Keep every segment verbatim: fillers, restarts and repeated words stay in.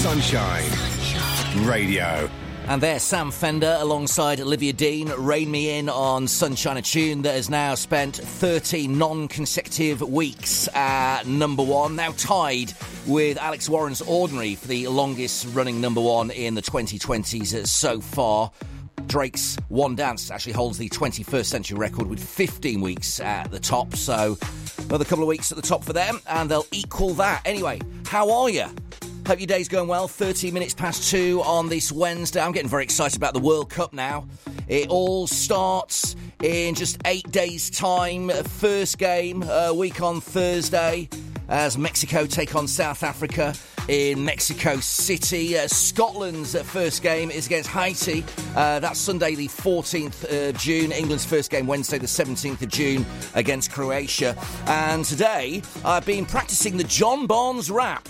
Sunshine Radio. And there's Sam Fender alongside Olivia Dean, Rein Me In on Sunshine, a tune that has now spent thirty non-consecutive weeks at number one, now tied with Alex Warren's Ordinary for the longest-running number one in the twenty twenties so far. Drake's One Dance actually holds the twenty-first century record with fifteen weeks at the top, so another couple of weeks at the top for them, and they'll equal that. Anyway, how are you? Hope your day's going well. thirty minutes past two on this Wednesday. I'm getting very excited about the World Cup now. It all starts in just eight days' time. First game, a week on Thursday, as Mexico take on South Africa in Mexico City. Uh, Scotland's first game is against Haiti. Uh, that's Sunday the fourteenth of June. England's first game Wednesday the seventeenth of June against Croatia. And today I've been practising the John Barnes rap.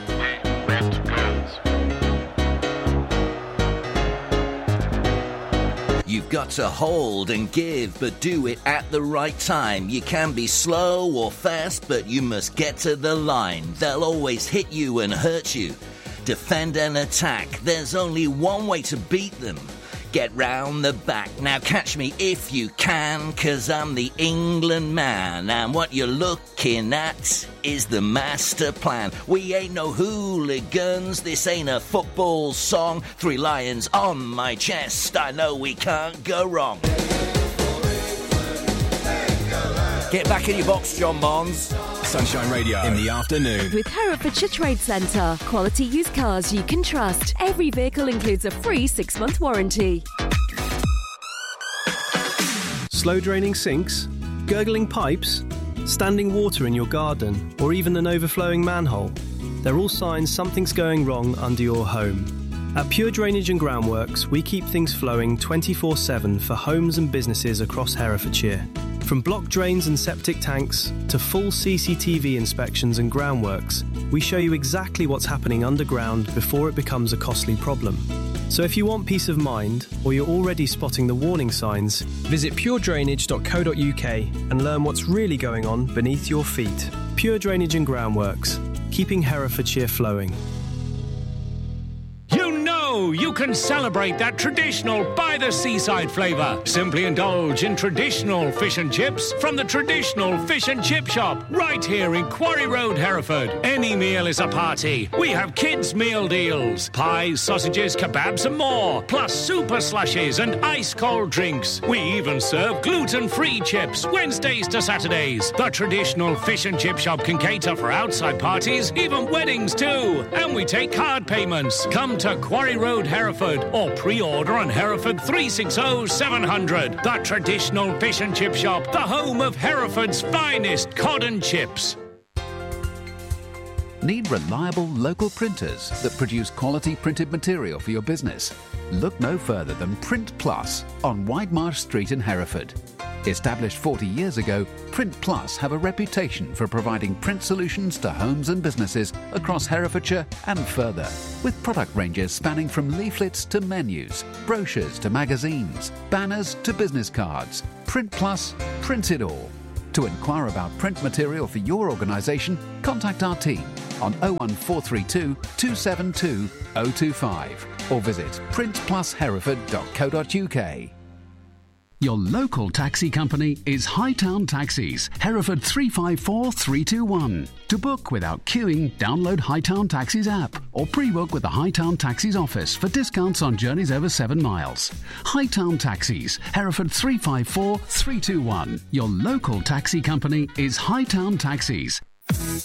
You've got to hold and give, but do it at the right time. You can be slow or fast, but you must get to the line. They'll always hit you and hurt you. Defend and attack. There's only one way to beat them. Get round the back. Now catch me if you can, 'cause I'm the England man. And what you're looking at is the master plan. We ain't no hooligans, this ain't a football song. Three lions on my chest, I know we can't go wrong. Get back in your box, John Barnes. Sunshine Radio in the afternoon. With Herefordshire Trade Centre. Quality used cars you can trust. Every vehicle includes a free six-month warranty. Slow draining sinks? Gurgling pipes? Standing water in your garden? Or even an overflowing manhole? They're all signs something's going wrong under your home. At Pure Drainage and Groundworks, we keep things flowing twenty-four seven for homes and businesses across Herefordshire. From blocked drains and septic tanks to full C C T V inspections and groundworks, we show you exactly what's happening underground before it becomes a costly problem. So if you want peace of mind, or you're already spotting the warning signs, visit pure drainage dot co dot uk and learn what's really going on beneath your feet. Pure Drainage and Groundworks, keeping Herefordshire flowing. You can celebrate that traditional by-the-seaside flavour. Simply indulge in traditional fish and chips from the traditional fish and chip shop right here in Quarry Road, Hereford. Any meal is a party. We have kids' meal deals. Pies, sausages, kebabs and more. Plus super slushes and ice-cold drinks. We even serve gluten-free chips Wednesdays to Saturdays. The traditional fish and chip shop can cater for outside parties, even weddings too. And we take card payments. Come to Quarry Road, Hereford, or pre-order on Hereford three six zero seven hundred. The traditional fish and chip shop, the home of Hereford's finest cod and chips. Need reliable local printers that produce quality printed material for your business? Look no further than Print Plus on Widemarsh Street in Hereford. Established forty years ago, Print Plus have a reputation for providing print solutions to homes and businesses across Herefordshire and further, with product ranges spanning from leaflets to menus, brochures to magazines, banners to business cards. Print Plus, print it all. To inquire about print material for your organisation, contact our team on oh one four three two, two seven two, oh two five or visit print plus hereford dot co dot uk. Your local taxi company is Hightown Taxis, Hereford three five four three two one. To book without queuing, download Hightown Taxis app or pre-book with the Hightown Taxis office for discounts on journeys over seven miles. Hightown Taxis, Hereford three five four three two one. Your local taxi company is Hightown Taxis.